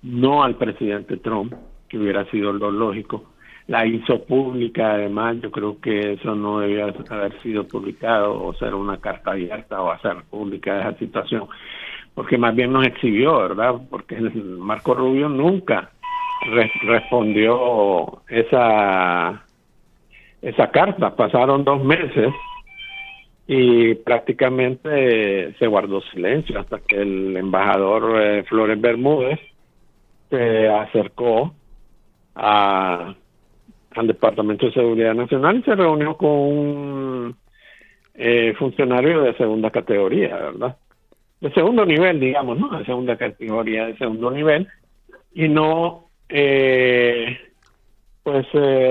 no al presidente Trump, que hubiera sido lo lógico. La hizo pública, además, yo creo que eso no debía haber sido publicado o ser una carta abierta o hacer pública esa situación, porque más bien nos exhibió, ¿verdad? Porque Marco Rubio nunca respondió esa carta. Pasaron 2 meses y prácticamente se guardó silencio hasta que el embajador Flores Bermúdez se acercó al Departamento de Seguridad Nacional y se reunió con un funcionario de segunda categoría, ¿verdad? De segundo nivel, digamos, ¿no? De segunda categoría, de segundo nivel, y no, pues,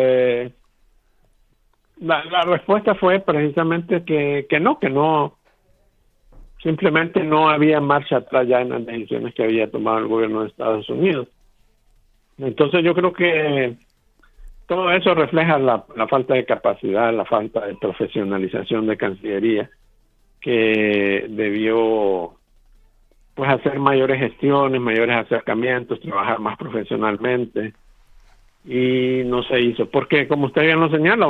la respuesta fue precisamente que no, simplemente no había marcha atrás ya en las decisiones que había tomado el gobierno de Estados Unidos. Entonces yo creo que todo eso refleja la falta de capacidad, la falta de profesionalización de Cancillería, que debió pues hacer mayores gestiones, mayores acercamientos, trabajar más profesionalmente, y no se hizo, porque como usted bien lo señala,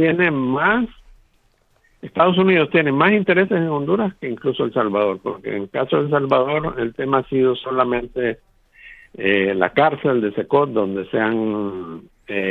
Estados Unidos tiene más intereses en Honduras que incluso El Salvador, porque en el caso de El Salvador el tema ha sido solamente la cárcel de Secot, donde se han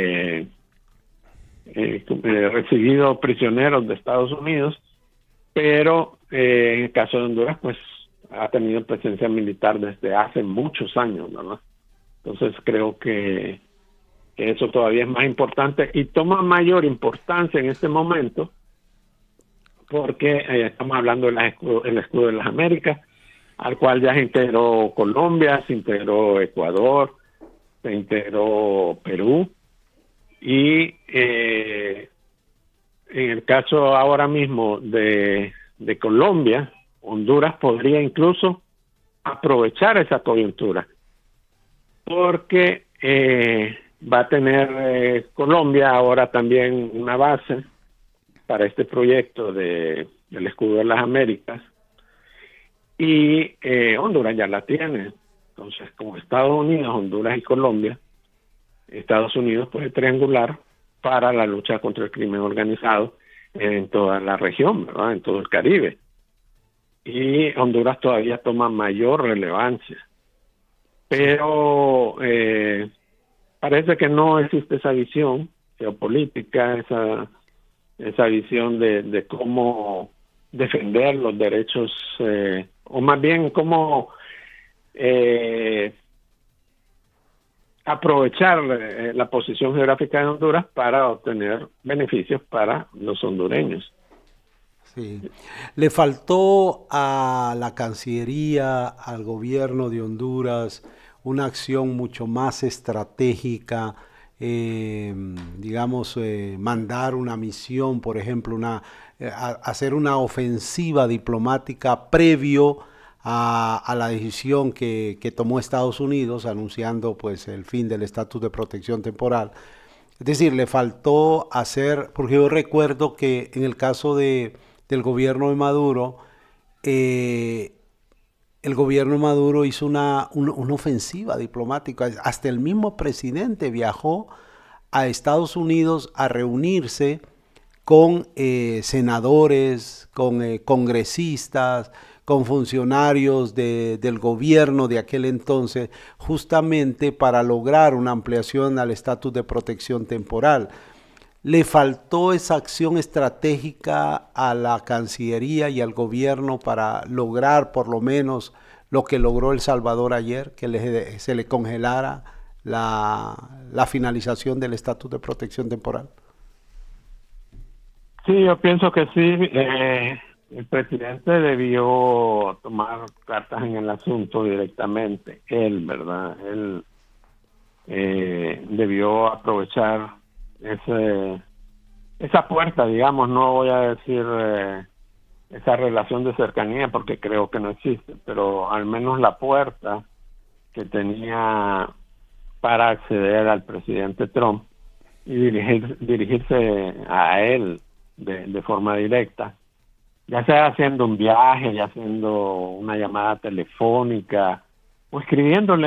recibido prisioneros de Estados Unidos, pero en el caso de Honduras pues ha tenido presencia militar desde hace muchos años, ¿verdad? Entonces creo que eso todavía es más importante y toma mayor importancia en este momento porque estamos hablando del escudo de las Américas, al cual ya se integró Colombia, se integró Ecuador, se integró Perú, y en el caso ahora mismo de Colombia, Honduras podría incluso aprovechar esa coyuntura, porque va a tener Colombia ahora también una base para este proyecto del escudo de las Américas, y Honduras ya la tiene. Entonces, como Estados Unidos, Honduras y Colombia, Estados Unidos puede triangular para la lucha contra el crimen organizado en toda la región, ¿verdad? En todo el Caribe. Y Honduras todavía toma mayor relevancia. Pero parece que no existe esa visión geopolítica, esa visión de cómo defender los derechos, o más bien cómo aprovechar la posición geográfica de Honduras para obtener beneficios para los hondureños. Sí. Le faltó a la Cancillería, al gobierno de Honduras, una acción mucho más estratégica, eh, digamos, mandar una misión, por ejemplo, hacer una ofensiva diplomática previo a la decisión que tomó Estados Unidos, anunciando pues el fin del estatus de protección temporal. Es decir, le faltó hacer, porque yo recuerdo que en el caso del gobierno de Maduro, eh, el gobierno de Maduro hizo una ofensiva diplomática. Hasta el mismo presidente viajó a Estados Unidos a reunirse con senadores, con congresistas, con funcionarios del gobierno de aquel entonces, justamente para lograr una ampliación al estatus de protección temporal. Le faltó esa acción estratégica a la Cancillería y al gobierno para lograr por lo menos lo que logró El Salvador ayer, que se le congelara la finalización del estatus de protección temporal. Sí, yo pienso que sí. El presidente debió tomar cartas en el asunto directamente. Él, ¿verdad? Él debió aprovechar esa puerta, digamos, no voy a decir esa relación de cercanía porque creo que no existe, pero al menos la puerta que tenía para acceder al presidente Trump y dirigirse a él de forma directa, ya sea haciendo un viaje, ya haciendo una llamada telefónica o escribiéndole